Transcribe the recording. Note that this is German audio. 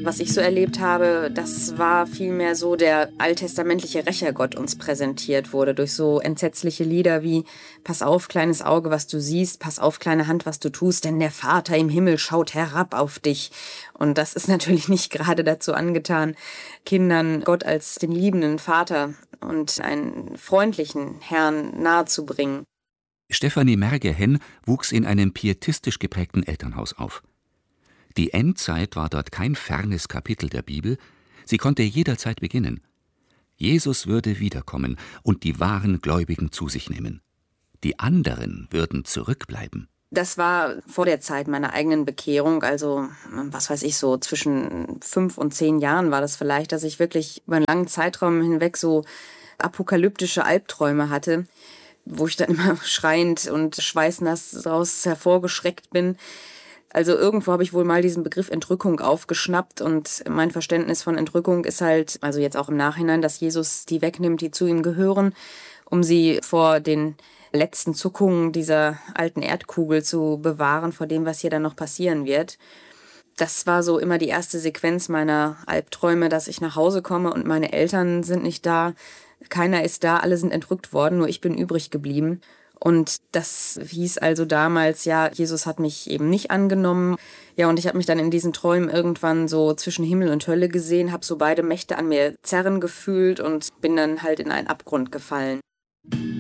Was ich so erlebt habe, das war vielmehr so der alttestamentliche Rächergott uns präsentiert wurde durch so entsetzliche Lieder wie Pass auf, kleines Auge, was du siehst, pass auf, kleine Hand, was du tust, denn der Vater im Himmel schaut herab auf dich. Und das ist natürlich nicht gerade dazu angetan, Kindern Gott als den liebenden Vater und einen freundlichen Herrn nahezubringen. Stefanie Merge-Henn wuchs in einem pietistisch geprägten Elternhaus auf. Die Endzeit war dort kein fernes Kapitel der Bibel, sie konnte jederzeit beginnen. Jesus würde wiederkommen und die wahren Gläubigen zu sich nehmen. Die anderen würden zurückbleiben. Das war vor der Zeit meiner eigenen Bekehrung, also was weiß ich, so zwischen 5 und 10 Jahren war das vielleicht, dass ich wirklich über einen langen Zeitraum hinweg so apokalyptische Albträume hatte, wo ich dann immer schreiend und schweißnass daraus hervorgeschreckt bin. Also irgendwo habe ich wohl mal diesen Begriff Entrückung aufgeschnappt und mein Verständnis von Entrückung ist halt, also jetzt auch im Nachhinein, dass Jesus die wegnimmt, die zu ihm gehören, um sie vor den letzten Zuckungen dieser alten Erdkugel zu bewahren, vor dem, was hier dann noch passieren wird. Das war so immer die erste Sequenz meiner Albträume, dass ich nach Hause komme und meine Eltern sind nicht da, keiner ist da, alle sind entrückt worden, nur ich bin übrig geblieben. Und das hieß also damals, ja, Jesus hat mich eben nicht angenommen. Ja, und ich habe mich dann in diesen Träumen irgendwann so zwischen Himmel und Hölle gesehen, habe so beide Mächte an mir zerren gefühlt und bin dann halt in einen Abgrund gefallen.